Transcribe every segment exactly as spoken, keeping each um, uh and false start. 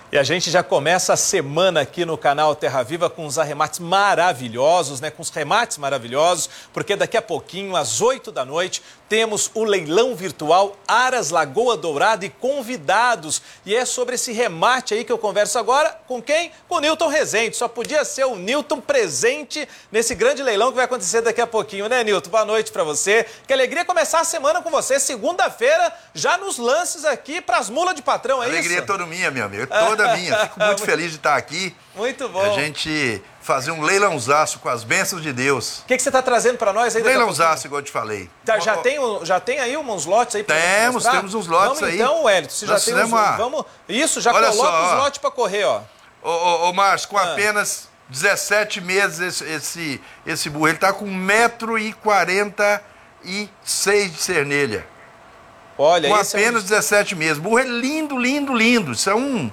E a gente já começa a semana aqui no canal Terra Viva com uns arremates maravilhosos, né? Com os remates maravilhosos, porque daqui a pouquinho, às oito da noite, temos o leilão virtual Aras Lagoa Dourada e convidados. E é sobre esse remate aí que eu converso agora com quem? Com o Nilton Rezende. Só podia ser o Nilton presente nesse grande leilão que vai acontecer daqui a pouquinho, né, Nilton? Boa noite pra você. Que alegria começar a semana com você. Segunda-feira, já nos lances aqui pras mulas de patrão, é alegria isso? Alegria toda minha, meu amigo. Toda minha. Fico muito feliz de estar aqui. Muito bom. A gente fazer um leilãozaço com as bênçãos de Deus. O que, que você está trazendo para nós aí? Leilãozaço, igual eu te falei. Tá, já, tem, já tem aí uns lotes aí para Temos, temos uns lotes vamos, aí. Então, Wellington, você já tem uns... Uma... Vamos... Isso, já Olha coloca só, os lotes para correr, ó. Ô, ô, ô Márcio, com ah. apenas dezessete meses esse, esse, esse burro, ele tá com um metro e quarenta e seis de cernelha. Olha, com esse apenas é um... dezessete meses. O burro é lindo, lindo, lindo. Isso é um,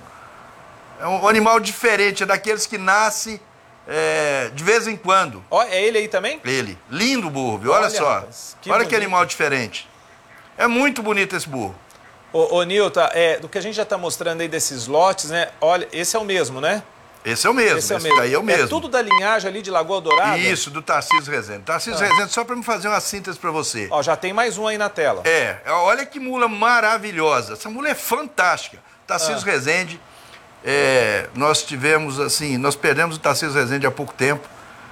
é um animal diferente, é daqueles que nasce é, de vez em quando. Ó, é ele aí também? Ele. Lindo burro, viu? Olha, Olha só. Rapaz, que Olha bonito. Que animal diferente. É muito bonito esse burro. Ô, ô Nilton, é, do que a gente já está mostrando aí desses lotes, né? Olha, esse é o mesmo, né? Esse é o mesmo, esse, é o mesmo. Esse daí é o mesmo. É tudo da linhagem ali de Lagoa Dourada? Isso, do Tarcísio Rezende. Tarcísio ah. Rezende, só para me fazer uma síntese para você. Ó, já tem mais um aí na tela. É, olha que mula maravilhosa. Essa mula é fantástica. Tarcísio ah. Rezende, é, nós tivemos, assim, nós perdemos o Tarcísio Rezende há pouco tempo.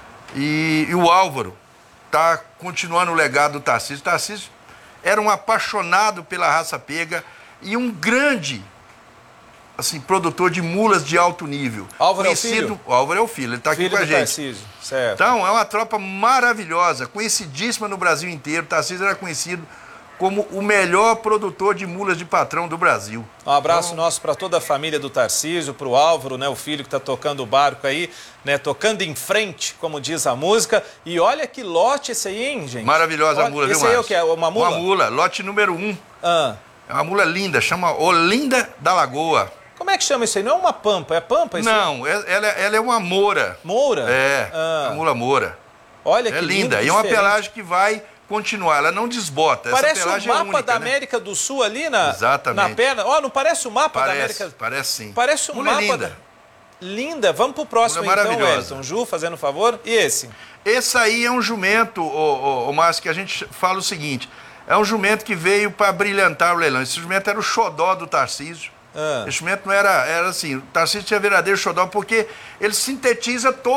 E, e o Álvaro está continuando o legado do Tarcísio. O Tarcísio era um apaixonado pela raça pega e um grande... assim, produtor de mulas de alto nível. Álvaro conhecido... é o filho? O Álvaro é o filho, ele está aqui com a gente. Tarcísio, certo. Então, é uma tropa maravilhosa, conhecidíssima no Brasil inteiro. O Tarcísio era conhecido como o melhor produtor de mulas de patrão do Brasil. Um abraço então... nosso para toda a família do Tarcísio, para o Álvaro, né, o filho que está tocando o barco aí, né, tocando em frente, como diz a música. E olha que lote esse aí, hein, gente? Maravilhosa olha, a mula, viu, Esse aí é o que? É uma mula? Uma mula, lote número um. Ah. É uma mula linda, chama Olinda da Lagoa. Como é que chama isso aí? Não é uma pampa, é pampa isso? Não, ela, ela é uma moura. Moura? É, ah. a mula moura. Olha é que linda. lindo, e é uma diferente. pelagem que vai continuar, ela não desbota. Parece Essa pelagem o mapa é única, da né? América do Sul ali na, Exatamente. na perna. Ó, oh, não parece o mapa parece, da América... Parece sim. Parece um mula mapa linda. Da... Linda. Vamos pro próximo mula então, Wellington. Ju, fazendo favor. E esse? Esse aí é um jumento, ô, ô, ô, Márcio, que a gente fala o seguinte, é um jumento que veio para brilhantar o leilão. Esse jumento era o xodó do Tarcísio. Ah. Esse jumento não era, era assim, o Tarcísio tinha verdadeiro xodó porque ele sintetiza todo